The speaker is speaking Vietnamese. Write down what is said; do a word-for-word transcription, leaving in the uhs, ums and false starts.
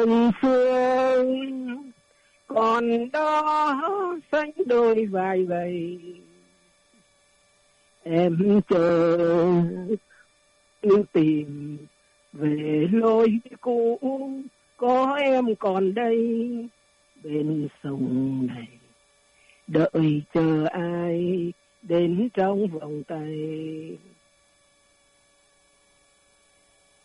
hương phương còn đó xanh đôi vai vầy, em chờ nhưng tìm về lối cũ, có em còn đây bên sông này, đợi chờ ai đến trong vòng tay.